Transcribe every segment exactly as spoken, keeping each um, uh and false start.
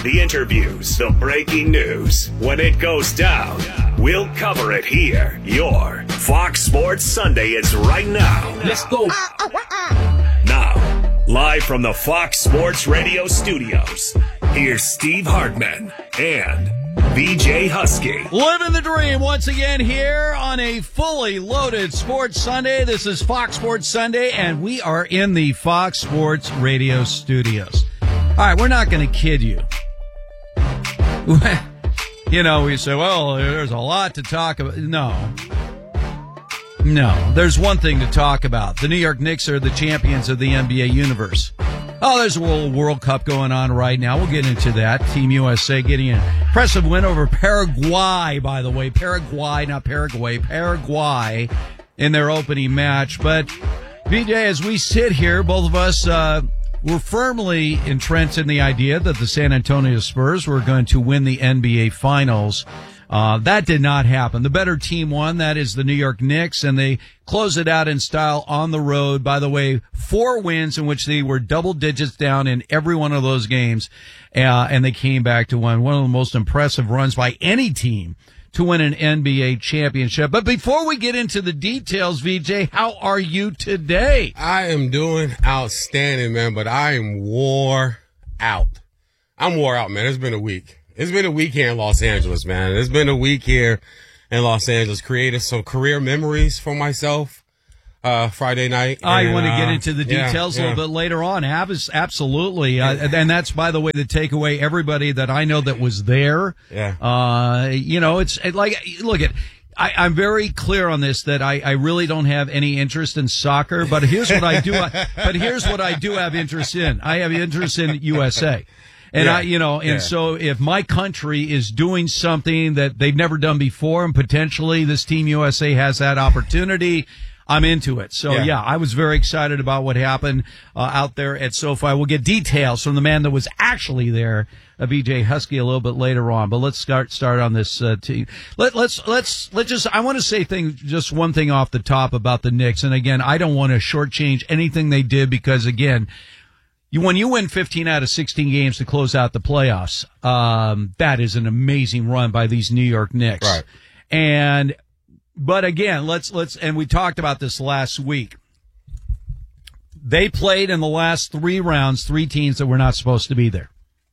The interviews, the breaking news. When it goes down, we'll cover it here. Your Fox Sports Sunday is right now. Let's go. Now, live from the Fox Sports Radio studios, here's Steve Hartman and V J Husky. Living the dream once again here on a fully loaded Sports Sunday. This is Fox Sports Sunday, and we are in the Fox Sports Radio studios. All right, we're not going to kid you. You know, we say, well, there's a lot to talk about. No. No, there's one thing to talk about. The New York Knicks are the champions of the N B A universe. Oh, there's a World, World Cup going on right now. We'll get into that. Team U S A getting an impressive win over Paraguay, by the way. Paraguay, not Paraguay. Paraguay in their opening match. But, V J, as we sit here, both of us, uh, we're firmly entrenched in the idea that the San Antonio Spurs were going to win the N B A Finals. Uh, that did not happen. The better team won. That is the New York Knicks, and they close it out in style on the road. By the way, four wins in which they were double digits down in every one of those games, uh, and they came back to win one of the most impressive runs by any team to win an N B A championship. But before we get into the details, V J, how are you today? I am doing outstanding, man, but I am wore out. I'm wore out, man. It's been a week. It's been a week here in Los Angeles, man. It's been a week here in Los Angeles. Created some career memories for myself uh, Friday night. I and, want to uh, get into the details yeah, a yeah. little bit later on. Absolutely. Uh, and that's, by the way, the takeaway. Everybody that I know that was there, yeah. uh, you know, it's it, like, look at, I, I'm very clear on this that I, I really don't have any interest in soccer, but here's what I do. but here's what I do have interest in. I have interest in U S A. And yeah. I, you know, and yeah. so if my country is doing something that they've never done before, and potentially this Team U S A has that opportunity, I'm into it. So yeah, yeah I was very excited about what happened uh, out there at SoFi. We'll get details from the man that was actually there, uh, V J Husky, a little bit later on. But let's start start on this uh, team. Let, let's let's let's just. I want to say thing just one thing off the top about the Knicks. And again, I don't want to shortchange anything they did because again. You, when you win fifteen out of sixteen games to close out the playoffs, um, that is an amazing run by these New York Knicks. Right. And, but again, let's, let's, and we talked about this last week. They played in the last three rounds, three teams that were not supposed to be there.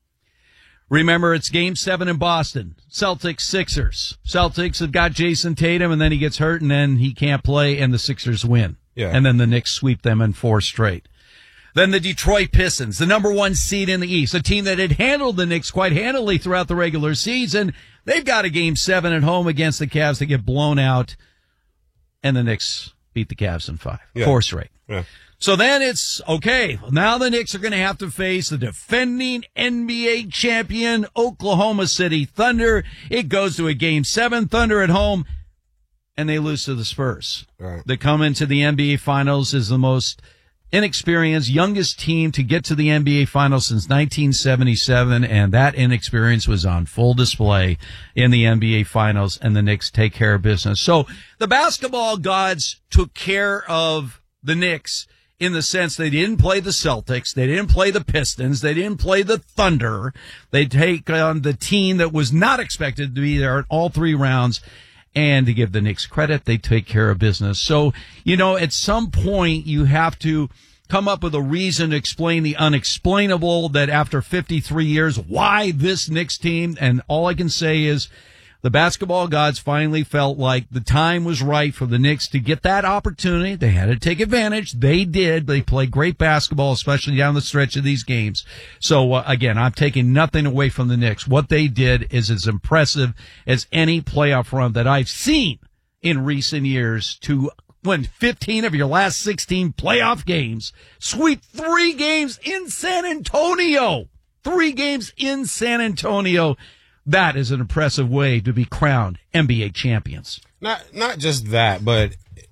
Remember, it's game seven in Boston. Celtics, Sixers. Celtics have got Jason Tatum and then he gets hurt and then he can't play and the Sixers win. Yeah. And then the Knicks sweep them in four straight. Then the Detroit Pistons, the number one seed in the East, a team that had handled the Knicks quite handily throughout the regular season. They've got a game seven at home against the Cavs that get blown out, and the Knicks beat the Cavs in five. Yeah. Four straight. Yeah. So then it's, okay, now the Knicks are going to have to face the defending N B A champion Oklahoma City Thunder. It goes to a game seven, Thunder at home, and they lose to the Spurs. Right. They come into the N B A Finals as the most inexperienced, youngest team to get to the N B A Finals since nineteen seventy-seven, and that inexperience was on full display in the N B A Finals, and the Knicks take care of business. So the basketball gods took care of the Knicks in the sense they didn't play the Celtics, they didn't play the Pistons, they didn't play the Thunder. They take on the team that was not expected to be there in all three rounds. And to give the Knicks credit, they take care of business. So, you know, at some point you have to come up with a reason to explain the unexplainable, that after fifty-three years, why this Knicks team? And all I can say is the basketball gods finally felt like the time was right for the Knicks to get that opportunity. They had to take advantage. They did. They played great basketball, especially down the stretch of these games. So, uh, again, I'm taking nothing away from the Knicks. What they did is as impressive as any playoff run that I've seen in recent years, to win fifteen of your last sixteen playoff games, sweep three games in San Antonio, three games in San Antonio. That is an impressive way to be crowned N B A champions. Not not just that, but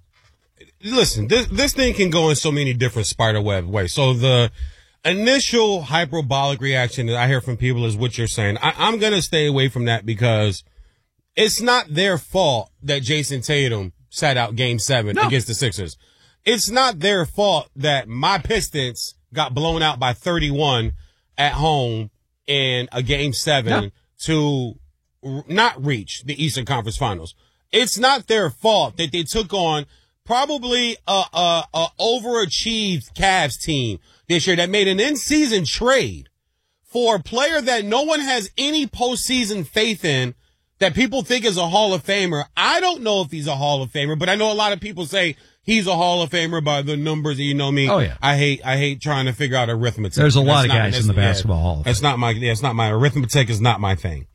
listen, this this thing can go in so many different spiderweb ways. So the initial hyperbolic reaction that I hear from people is what you're saying. I, I'm going to stay away from that because it's not their fault that Jason Tatum sat out game seven no. against the Sixers. It's not their fault that my Pistons got blown out by thirty-one at home in a game seven yeah. to r- not reach the Eastern Conference Finals. It's not their fault that they took on probably a, a, a overachieved Cavs team this year that made an in-season trade for a player that no one has any postseason faith in, that people think is a Hall of Famer. I don't know if he's a Hall of Famer, but I know a lot of people say he's a Hall of Famer by the numbers. You know me. Oh yeah. I hate I hate trying to figure out arithmetic. There's a That's lot of not, guys in the basketball yeah, Hall of Fame. That's not my. Yeah, it's not my arithmetic. Is not my thing.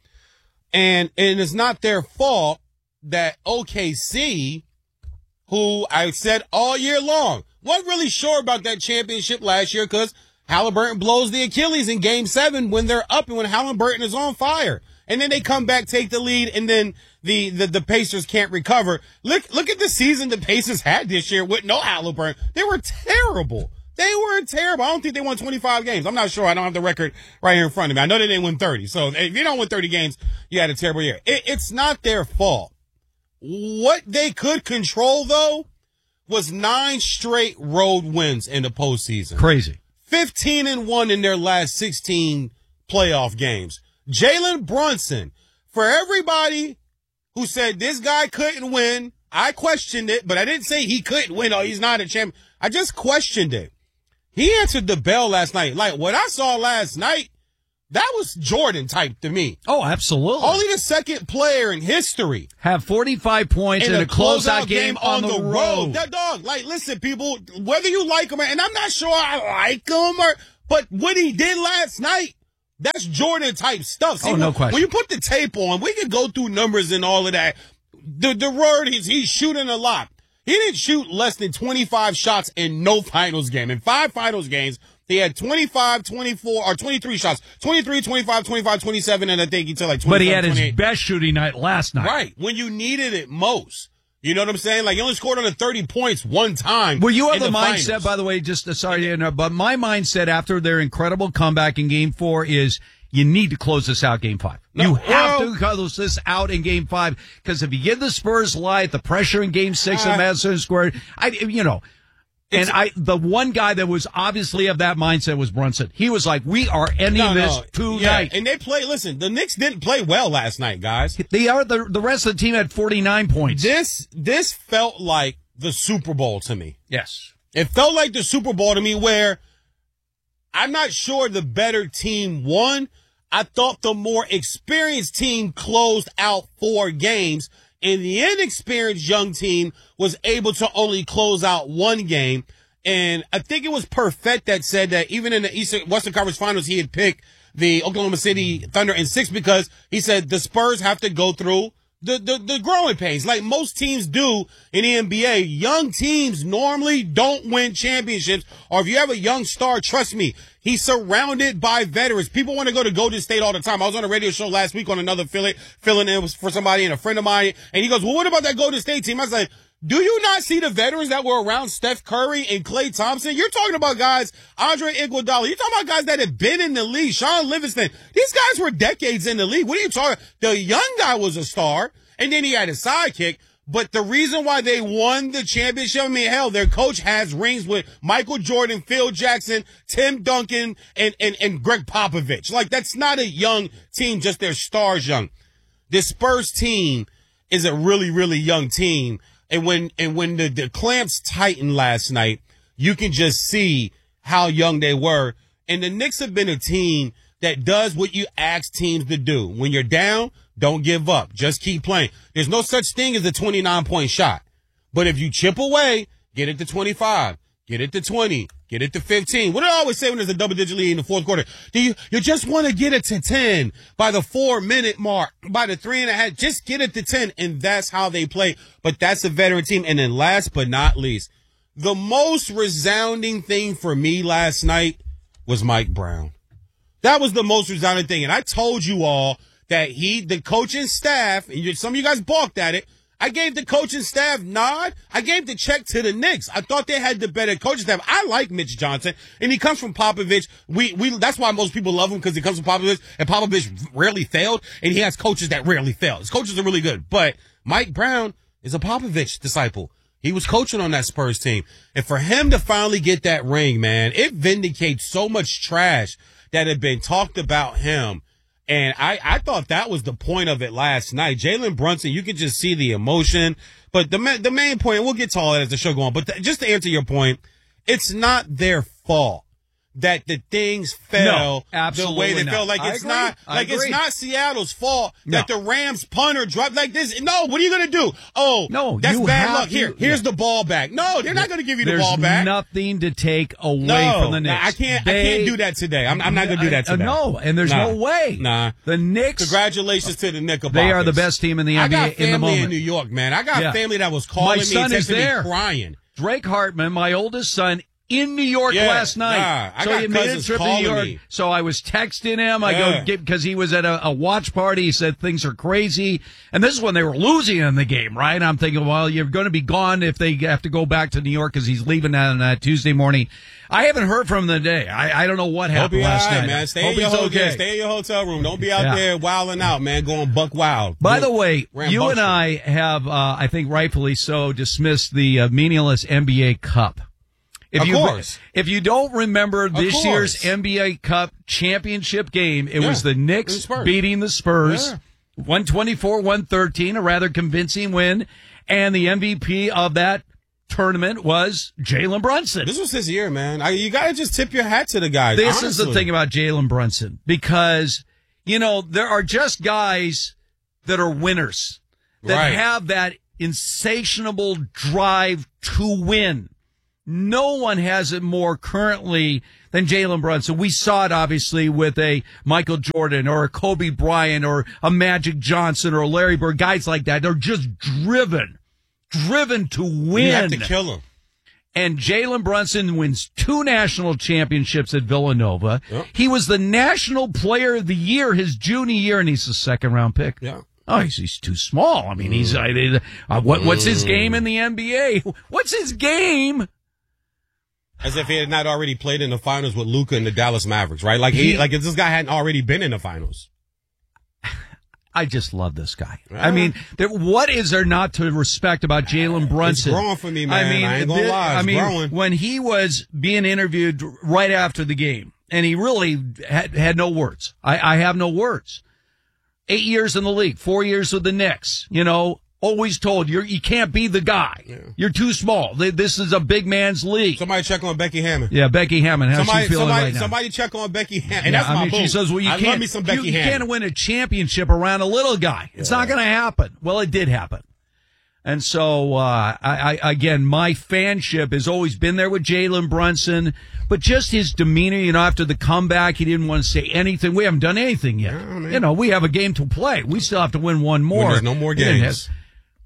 And and it's not their fault that O K C, who I said all year long, wasn't really sure about that championship last year because Halliburton blows the Achilles in Game Seven when they're up and when Halliburton is on fire. And then they come back, take the lead, and then the, the, the Pacers can't recover. Look, look at the season the Pacers had this year with no Halliburton. They were terrible. They were terrible. I don't think they won twenty-five games. I'm not sure. I don't have the record right here in front of me. I know they didn't win thirty. So if you don't win thirty games, you had a terrible year. It, it's not their fault. What they could control, though, was nine straight road wins in the postseason. Crazy. fifteen and one in their last sixteen playoff games. Jalen Brunson, for everybody who said this guy couldn't win, I questioned it, but I didn't say he couldn't win. Oh, he's not a champion. I just questioned it. He answered the bell last night. Like, what I saw last night, that was Jordan type to me. Oh, absolutely. Only the second player in history. Have forty-five points in, in a closeout game, game on, on the, the road. road. That dog, like, listen, people, whether you like him, or, and I'm not sure I like him, or, but what he did last night, that's Jordan type stuff. See, oh, no when, question. When you put the tape on, we can go through numbers and all of that. The the word is he's shooting a lot. He didn't shoot less than twenty-five shots in no finals game. In five finals games, he had twenty-five, twenty-four, or twenty-three shots. twenty-three, twenty-five, twenty-five, twenty-seven, and I think he took like twenty-seven, But he had his twenty-eight. best shooting night last night. Right. When you needed it most. You know what I'm saying? Like, he only scored under thirty points one time. Well, you have the, the mindset, finals. by the way, just uh, sorry to interrupt, but my mindset after their incredible comeback in game four is you need to close this out game five. No, you have well, to close this out in game five because if you give the Spurs light, the pressure in game six uh, at Madison Square, I, you know, and I, the one guy that was obviously of that mindset was Brunson. He was like, we are ending no, this no. tonight. Yeah, and they play, listen, the Knicks didn't play well last night, guys. They are, the, the rest of the team had forty-nine points. This, this felt like the Super Bowl to me. Yes. It felt like the Super Bowl to me where I'm not sure the better team won. I thought the more experienced team closed out four games, and the inexperienced young team was able to only close out one game. And I think it was Perfect that said that even in the Eastern Western Conference Finals, he had picked the Oklahoma City Thunder in six because he said the Spurs have to go through the, the, the growing pains like most teams do in the N B A. Young teams normally don't win championships, or if you have a young star, trust me, he's surrounded by veterans. People want to go to Golden State all the time. I was on a radio show last week on another filling, filling in for somebody and a friend of mine, and he goes, well, what about that Golden State team? I was like, do you not see the veterans that were around Steph Curry and Klay Thompson? You're talking about guys, Andre Iguodala. You're talking about guys that have been in the league. Sean Livingston. These guys were decades in the league. What are you talking? The young guy was a star, and then he had a sidekick. But the reason why they won the championship, I mean, hell, their coach has rings with Michael Jordan, Phil Jackson, Tim Duncan, and, and, and Greg Popovich. Like, that's not a young team, just their stars young. This Spurs team is a really, really young team. And when, and when the, the clamps tightened last night, you can just see how young they were. And the Knicks have been a team that does what you ask teams to do. When you're down, don't give up. Just keep playing. There's no such thing as a twenty-nine point shot. But if you chip away, get it to twenty-five, get it to twenty, get it to fifteen. What do I always say when there's a double digit lead in the fourth quarter? Do you, you just want to get it to ten by the four minute mark, by the three and a half, just get it to ten. And that's how they play. But that's a veteran team. And then last but not least, the most resounding thing for me last night was Mike Brown. That was the most resounding thing. And I told you all that he, the coaching staff, and you, some of you guys balked at it. I gave the coaching staff nod. I gave the check to the Knicks. I thought they had the better coaching staff. I like Mitch Johnson, and he comes from Popovich. We, we, that's why most people love him, because he comes from Popovich, and Popovich rarely failed, and he has coaches that rarely fail. His coaches are really good. But Mike Brown is a Popovich disciple. He was coaching on that Spurs team. And for him to finally get that ring, man, it vindicates so much trash that had been talked about him. And I, I thought that was the point of it last night. Jalen Brunson, you could just see the emotion. But the the main point, we'll get to all that as the show goes on. But th- just to answer your point, it's not their fault that the things fell no, the way they not. fell. Like I it's agree. not I like agree. it's not Seattle's fault No. that the Rams punter dropped like this. No, what are you gonna do? Oh, No, that's you bad have luck. Here, to- here's yeah. the ball back. No, they're not gonna give you the There's ball back. nothing to take away no, from the Knicks. I can't. They, I can't do that today. I'm, I'm not gonna do that Uh, today. no, and there's Nah. no way. Nah. The Knicks. Congratulations to the Knickerbockers. They are the best team in the I N B A got in the family moment. in New York, man. I got Yeah. family that was calling My me, son is texting there. me, crying. Drake Hartman, my oldest son, in New York Yeah, last night. nah, I so got he made a cousins trip to New calling York. me. So I was texting him. I Yeah. go get because he was at a, a watch party. He said things are crazy, and this is when they were losing in the game, right? I'm thinking, well, you're going to be gone if they have to go back to New York because he's leaving on uh, Tuesday morning. I haven't heard from him today. I, I don't know what Hope happened you're all last right, night. man. Stay Hope in your he's hotel. okay. Stay in your hotel room. Don't be out Yeah. there wilding out, man. Going buck wild. By Doing the way, you and rambunctious. I have, uh, I think rightfully so, dismissed the uh, meaningless N B A Cup. If Of you, course. If you don't remember this course. year's N B A Cup championship game, it Yeah. was the Knicks The Spurs. beating the Spurs, Yeah. one twenty-four one thirteen, a rather convincing win, and the M V P of that tournament was Jalen Brunson. This was his year, man. I, you got to just tip your hat to the guy. This honestly. is the thing about Jalen Brunson, because, you know, there are just guys that are winners, that Right. have that insatiable drive to win. No one has it more currently than Jalen Brunson. We saw it obviously with a Michael Jordan or a Kobe Bryant or a Magic Johnson or a Larry Bird, guys like that. They're just driven, driven to win. You have to kill him. And Jalen Brunson wins two national championships at Villanova. Yep. He was the National Player of the Year his junior year, and he's a second round pick. Yeah. Oh, he's, he's too small. I mean, he's uh, uh, what, what's his game in the N B A? What's his game? As if he had not already played in the finals with Luka and the Dallas Mavericks, right? Like he, He- like if this guy hadn't already been in the finals. I just love this guy. Yeah. I mean, there, what is there not to respect about Jalen Brunson? It's growing for me, man. I mean, I ain't gonna thi- lie, it's I mean, growing. when he was being interviewed right after the game, and he really had, had no words. I, I have no words. Eight years in the league, four years with the Knicks. You know, always told you're you can't be the guy. Yeah. You're too small. Th- This is a big man's league. Somebody check on Becky Hammond. Yeah, Becky Hammond. How's Somebody, she feeling somebody, right now? somebody check on Becky Hammond. And Yeah, that's I my mean, boo. she says, "Well, you I can't. love me some Becky you, you Hammond. can't win a championship around a little guy. It's not going to happen." Well, it did happen, and so uh, I, I again, my fanship has always been there with Jalen Brunson, but just his demeanor. You know, after the comeback, he didn't want to say anything. We haven't done anything yet. Yeah, man. You know, we have a game to play. We still have to win one more. When there's no more He didn't games. have-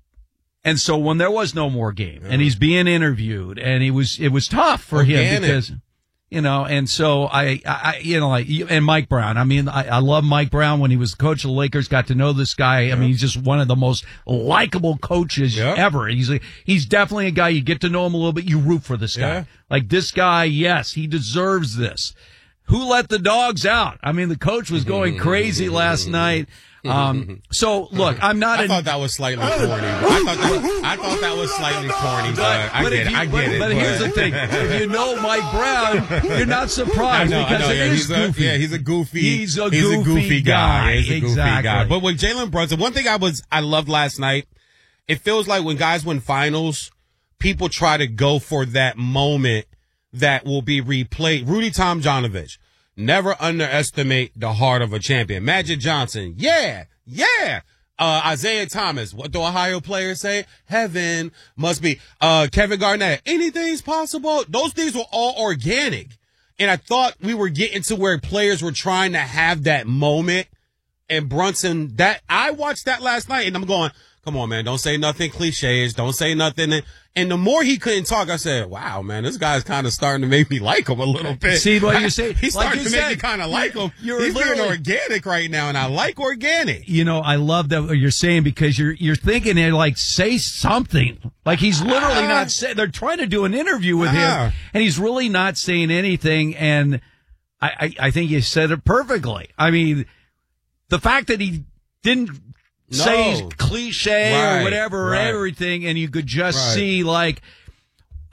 And so when there was no more game, and he's being interviewed, and he was, it was tough for him Organic. because, you know, and so I, I, you know, like, and Mike Brown. I mean, I, I love Mike Brown when he was the coach of the Lakers. Got to know this guy. I mean, he's just one of the most likable coaches Yeah. ever. He's a, he's definitely a guy you get to know him a little bit. You root for this guy. Yeah. Like this guy, yes, he deserves this. Who let the dogs out? I mean, the coach was going crazy last night. Um, so look, I'm not. I an, thought that was slightly corny. I thought that, I thought that was slightly corny, but, I but get if it. you- I get but, it. But here's the thing: if you know Mike Brown, you're not I surprised know, I because know. it Yeah, is he's a, goofy. yeah, he's a goofy. He's a he's goofy a goofy guy. guy. Yeah, he's a goofy Exactly. guy. But with Jalen Brunson, one thing I was I loved last night. It feels like when guys win finals, people try to go for that moment that will be replayed. Rudy Tomjanovich, never underestimate the heart of a champion. Magic Johnson, yeah, yeah. Uh, Isaiah Thomas, what do Ohio players say? Heaven must be. Uh, Kevin Garnett, anything's possible. Those things were all organic. And I thought we were getting to where players were trying to have that moment. And Brunson, that I watched that last night and I'm going, come on, man, don't say nothing cliches. Don't say nothing. And, and the more he couldn't talk, I said, wow, man, this guy's kind of starting to make me like him a little bit. See what you say? He's Like starting you to make said, me kind of like him. you're He's being literally- organic right now, and I like organic. You know, I love that what you're saying because you're you're thinking it like say something. Like he's literally Ah. not saying. They're trying to do an interview with Ah. him, and he's really not saying anything. And I, I I think you said it perfectly. I mean, the fact that he didn't No. say cliche Right, or whatever or right. everything, and you could just Right. see like.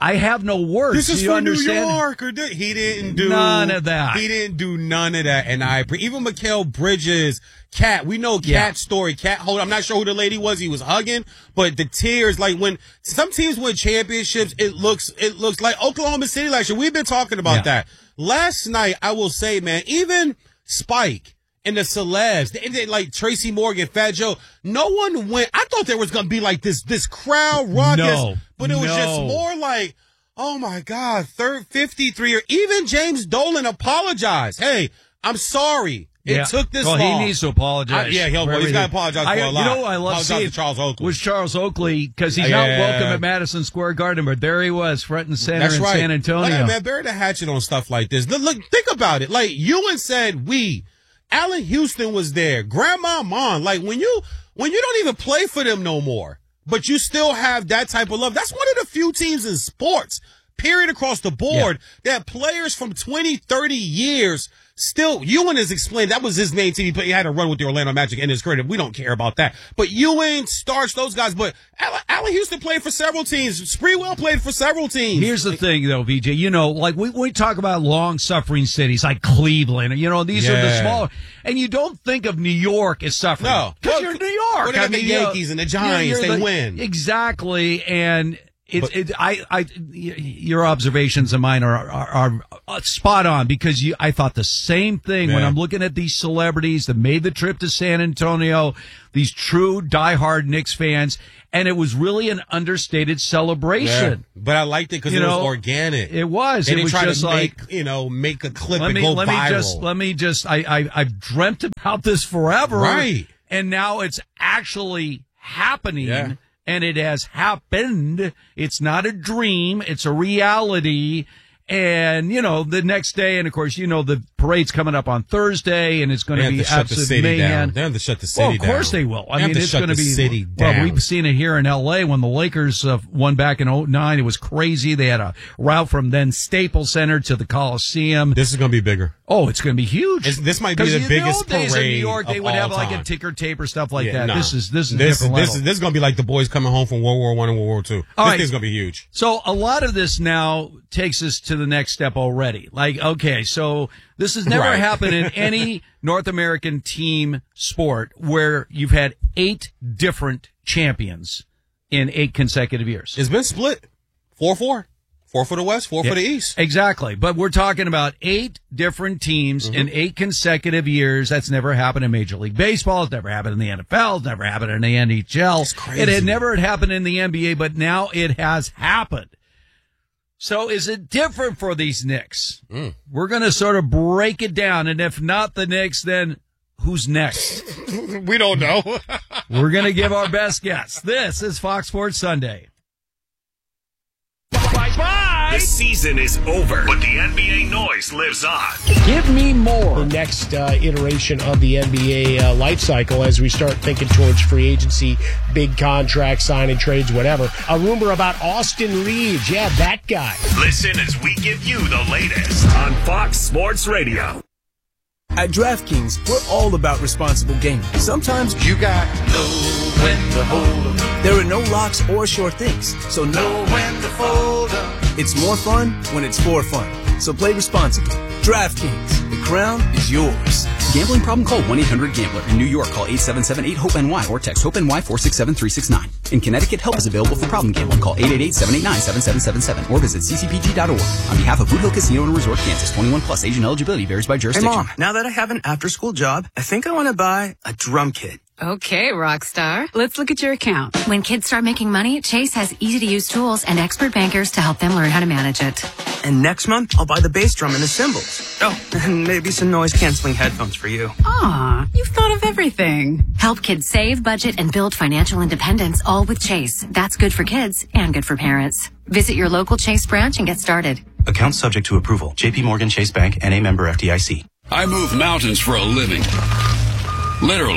I have no words. This is do you for understand? New York. Or did, he didn't do none of that. He didn't do none of that. And I even Mikal Bridges, Cat. We know Cat's Yeah. story. Cat. Hold. I'm not sure who the lady was. He was hugging, but the tears. Like when some teams win championships, it looks it looks like Oklahoma City last year. We've been talking about Yeah. that. Last night, I will say, man, even Spike and the celebs, they, they, like Tracy Morgan, Fat Joe, no one went. I thought there was going to be like this, this crowd ruckus, No, but it was no. just more like, oh my God, third fifty-three, or even James Dolan apologized. Hey, I'm sorry. It Yeah. took this well, long. he needs to apologize. I- yeah, he'll- for well, he's everything. gotta apologize for I, a lot. You know what I love Apologize seeing to Charles Oakley. was Charles Oakley, because he's Yeah. not welcome at Madison Square Garden, but there he was, front and center That's in right. San Antonio. Like, man, bury the hatchet on stuff like this. Look, look, think about it. Like, Ewan said, we. Allen Houston was there. Grandma Mon. Like, when you, when you don't even play for them no more, but you still have that type of love. That's one of the few teams in sports, period, across the board, that players from twenty, thirty years still, Ewan has explained that was his main team. He had a run with the Orlando Magic in his career. We don't care about that. But Ewing, Starks, those guys. But Allen, Allen Houston played for several teams. Spreewell played for several teams. Here's the thing, though, V J. You know, like we, we talk about long-suffering cities like Cleveland. You know, these are the Yeah. smaller. And you don't think of New York as suffering. No. Because Well, you're New York. well, they got I mean, the you know, Yankees and the you're- Giants. you're They the- win. Exactly. And it's, But- it, I, I, your observations and mine are, are, are spot on, because you, I thought the same thing when Yeah. I'm looking at these celebrities that made the trip to San Antonio, these true diehard Knicks fans, and it was really an understated Yeah. celebration. But I liked it because You it was know, organic. It was. They It didn't was try just to like, make, you know, make a clip let and me go let viral. me just let me just I, I I've dreamt about this forever, Right. And now it's actually happening, Yeah. and it has happened. It's not a dream; it's a reality. And you know, the next day, and of course, you know, the parade's coming up on Thursday, and it's going They to have be to shut the absolute city mayhem. down. They have to shut the city Well, down. of course they will. I They have mean, to it's shut going to the be city well. down. We've seen it here in L A when the Lakers uh, won back in oh nine. It was crazy. They had a route from then Staples Center to the Coliseum. This is going to be bigger. Oh, it's going to be huge. It's- this might be 'Cause the in biggest old days in New parade York, they of would have all like a time. ticker tape or stuff like Yeah, that. nah. This is this is a this, different this level. is this is going to be like the boys coming home from World War One and World War Two. All This right. thing's going to be huge. So a lot of this now takes us to the next step already. Like, okay, so this has never Right. happened in any North American team sport where you've had eight different champions in eight consecutive years. It's been split. four four. Four for the West, four Yeah, for the East. Exactly. But we're talking about eight different teams Mm-hmm. in eight consecutive years. That's never happened in Major League Baseball. It's never happened in the N F L. It's never happened in the N H L. crazy. It had never had happened in the N B A, but now it has happened. So is it different for these Knicks? Mm. We're going to sort of break it down. And if not the Knicks, then who's next? We don't know. We're going to give our best guess. This is Fox Sports Sunday. The season is over, but the N B A noise lives on. Give me more. The next uh, iteration of the N B A uh, life cycle as we start thinking towards free agency, big contracts, signing trades, whatever. A rumor about Austin Reeves. Yeah, that guy. Listen as we give you the latest on Fox Sports Radio. At DraftKings, we're all about responsible gaming. Sometimes You got to know when to hold 'em, there are no locks or sure things, so no, know when to fold 'em. it's more fun when it's for fun. So play responsibly. DraftKings, the crown is yours. Gambling problem? Call one eight hundred gambler. In New York, call eight seven seven eight hope N Y or text HOPE-NY four six seven three six nine. In Connecticut, help is available for problem gambling. Call eight eight eight seven eight nine seven seven seven seven or visit c c p g dot org. On behalf of Boot Hill Casino and Resort, Kansas, twenty-one plus, age and eligibility varies by Hey, jurisdiction. Mom, now that I have an after-school job, I think I want to buy a drum kit. Okay, Rockstar. Let's look at your account. When kids start making money, Chase has easy-to-use tools and expert bankers to help them learn how to manage it. And next month, I'll buy the bass drum and the cymbals. Oh, and maybe some noise-canceling headphones for you. Aw, you've thought of everything. Help kids save, budget, and build financial independence, all with Chase. That's good for kids and good for parents. Visit your local Chase branch and get started. Account subject to approval. J P Morgan Chase Bank, N A member F D I C. I move mountains for a living. Literally.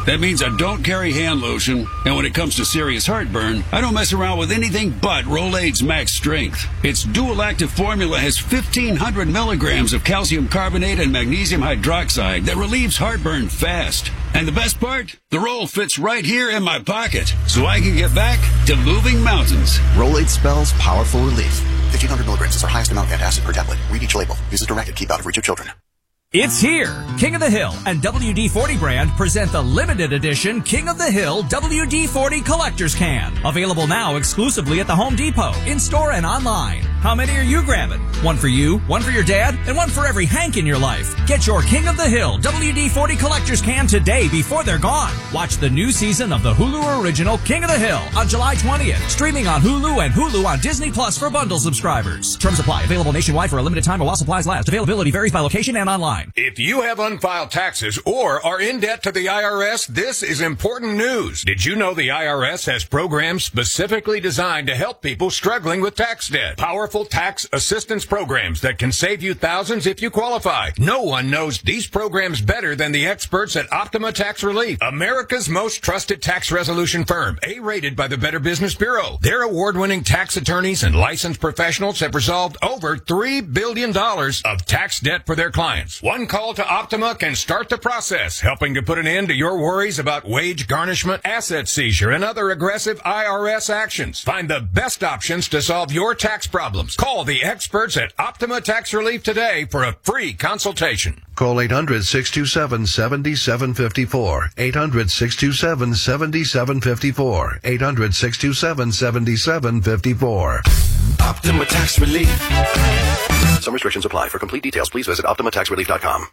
That means I don't carry hand lotion, and when it comes to serious heartburn, I don't mess around with anything but Rolaids Max Strength. Its dual-active formula has fifteen hundred milligrams of calcium carbonate and magnesium hydroxide that relieves heartburn fast. And the best part? The roll fits right here in my pocket, so I can get back to moving mountains. Rolaids spells powerful relief. fifteen hundred milligrams is our highest amount of antacid per tablet. Read each label. Use as directed. Keep out of reach of children. It's here! King of the Hill and W D forty brand present the limited edition King of the Hill W D forty Collector's Can. Available now exclusively at the Home Depot, in-store and online. How many are you grabbing? One for you, one for your dad, and one for every Hank in your life. Get your King of the Hill W D forty Collector's Can today before they're gone. Watch the new season of the Hulu original King of the Hill on July twentieth. Streaming on Hulu and Hulu on Disney Plus for bundle subscribers. Terms apply. Available nationwide for a limited time while supplies last. Availability varies by location and online. If you have unfiled taxes or are in debt to the I R S, this is important news. Did you know the I R S has programs specifically designed to help people struggling with tax debt? Powerful tax assistance programs that can save you thousands if you qualify. No one knows these programs better than the experts at Optima Tax Relief, America's most trusted tax resolution firm, A-rated by the Better Business Bureau. Their award-winning tax attorneys and licensed professionals have resolved over three billion dollars of tax debt for their clients. One call to Optima can start the process, helping to put an end to your worries about wage garnishment, asset seizure, and other aggressive I R S actions. Find the best options to solve your tax problems. Call the experts at Optima Tax Relief today for a free consultation. Call eight hundred, six two seven, seven seven five four. eight hundred, six two seven, seven seven five four. eight hundred, six two seven, seven seven five four. Optima Tax Relief. Some restrictions apply. For complete details, please visit optima tax relief dot com.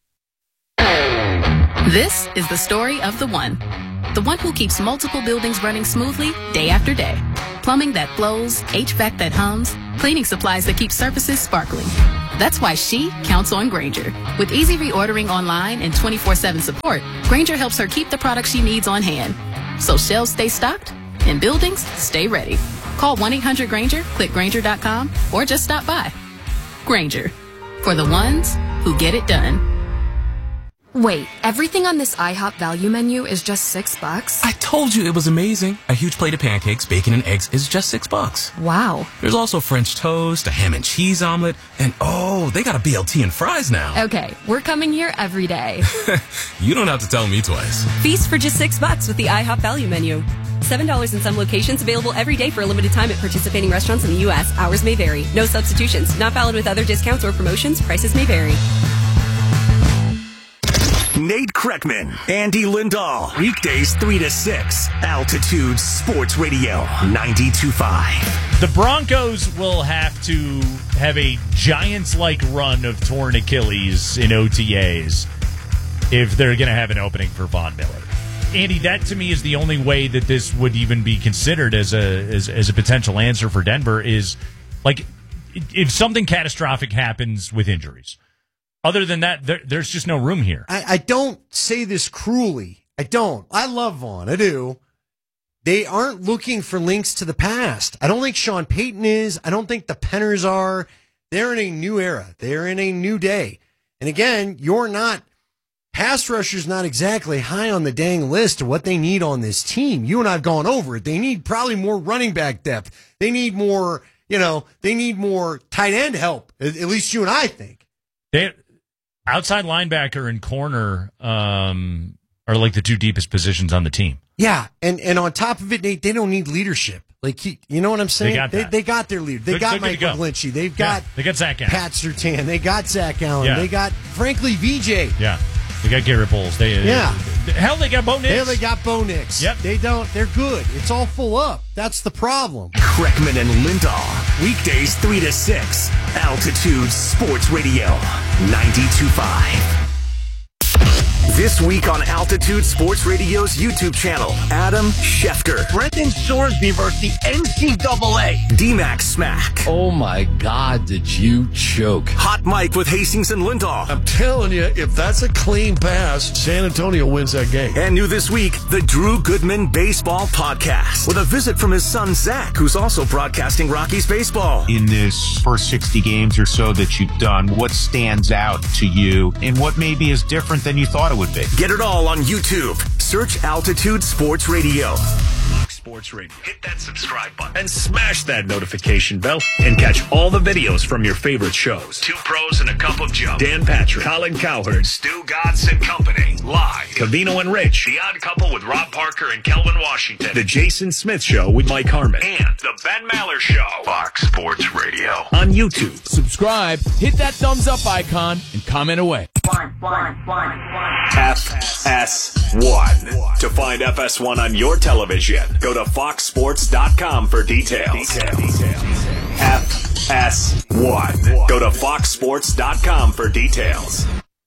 This is the story of the one. The one who keeps multiple buildings running smoothly day after day. Plumbing that flows, H V A C that hums, cleaning supplies that keep surfaces sparkling. That's why she counts on Grainger. With easy reordering online and twenty-four seven support, Grainger helps her keep the products she needs on hand. So shelves stay stocked and buildings stay ready. Call one eight hundred Grainger, click Grainger dot com, or just stop by. Grainger, for the ones who get it done. Wait, everything on this IHOP value menu is just six bucks? I told you it was amazing. A huge plate of pancakes, bacon, and eggs is just six bucks. Wow. There's also French toast, a ham and cheese omelet, and oh, they got a B L T and fries now. Okay, we're coming here every day. You don't have to tell me twice. Feast for just six bucks with the IHOP value menu. seven dollars in some locations, available every day for a limited time at participating restaurants in the U S. Hours may vary. No substitutions. Not valid with other discounts or promotions. Prices may vary. Nate Kreckman, Andy Lindahl. Weekdays three to six. Altitude Sports Radio ninety-two point five. The Broncos will have to have a Giants-like run of torn Achilles in O T As if they're going to have an opening for Von Miller. Andy, that to me is the only way that this would even be considered as a as, as a potential answer for Denver is, like, if something catastrophic happens with injuries. Other than that, there, there's just no room here. I, I don't say this cruelly. I don't. I love Vaughn. I do. They aren't looking for links to the past. I don't think Sean Payton is. I don't think the Penners are. They're in a new era. They're in a new day. And again, you're not, pass rusher's not exactly high on the dang list of what they need on this team. You and I have gone over it. They need probably more running back depth. They need more, you know, they need more tight end help. At, at least you and I think. They outside linebacker and corner um, are like the two deepest positions on the team. Yeah, and, and on top of it, they, they don't need leadership. Like he, you know what I'm saying? They got, they, they got their leader. They they're, got they're Michael go. Glinchey. They've got yeah, they got Zach Allen. Pat Surtain. They got Zach Allen. Yeah. They got, frankly, V J. Yeah, they got Garrett Bowles. They, yeah. They, hell, they got Bo Nix. Hell, they got Bo Nix. Yep. They don't. They're good. It's all full up. That's the problem. Kreckman and Lindahl. Weekdays three to six. Altitude Sports Radio ninety-two point five. This week on Altitude Sports Radio's YouTube channel, Adam Schefter. Brendan Sorsby versus the N C double A. D-Mac Smack. Oh my God, did you choke? Hot Mike with Hastings and Lindahl. I'm telling you, if that's a clean pass, San Antonio wins that game. And new this week, the Drew Goodman Baseball Podcast. With a visit from his son, Zach, who's also broadcasting Rockies baseball. In this first sixty games or so that you've done, what stands out to you and what maybe is different than you thought it would be? Get it all on YouTube. Search Altitude Sports Radio. Sports Radio. Hit that subscribe button and smash that notification bell and catch all the videos from your favorite shows. Two Pros and a Cup of Joe. Dan Patrick, Colin Cowherd, Stu Godson Company. Live. Cavino and Rich. The Odd Couple with Rob Parker and Kelvin Washington. The Jason Smith Show with Mike Harmon. And The Ben Maller Show. Fox Sports Radio. On YouTube. Subscribe, hit that thumbs up icon, and comment away. One, one, one, one. F S one. To find F S one on your television, go to fox sports dot com for details. details. F S one. Go to fox sports dot com for details.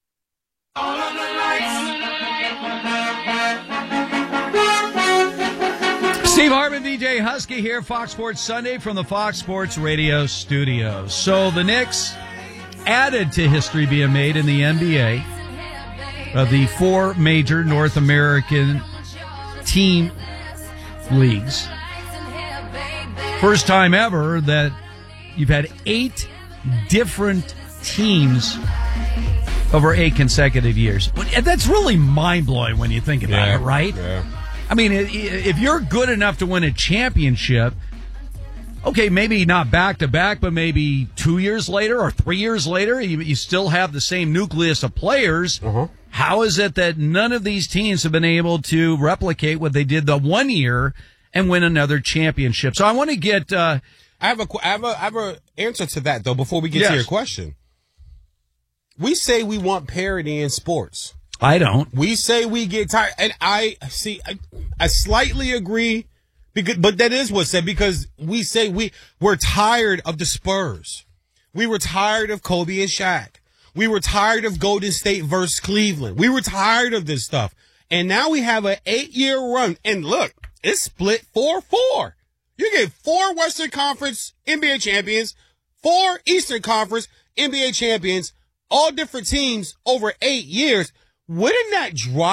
Steve Hartman, D J Husky here, Fox Sports Sunday from the Fox Sports Radio studios. So the Knicks added to history being made in the N B A. Uh, the four major North American team leagues. First time ever that you've had eight different teams over eight consecutive years. That's really mind-blowing when you think about yeah, it, right? Yeah. I mean, if you're good enough to win a championship, okay, maybe not back-to-back, but maybe two years later or three years later, you, you still have the same nucleus of players. Uh-huh. How is it that none of these teams have been able to replicate what they did the one year and win another championship? So I want to get... Uh, I have a, I have a, I have a answer to that, though, before we get yes. to your question. We say we want parity in sports. I don't. We say we get tired. And I see, I, I slightly agree, because, but that is what's said, because we say we, we're tired of the Spurs. We were tired of Kobe and Shaq. We were tired of Golden State versus Cleveland. We were tired of this stuff. And now we have an eight-year run. And look, it's split four four. You get four Western Conference N B A champions, four Eastern Conference N B A champions, all different teams over eight years. Wouldn't that drive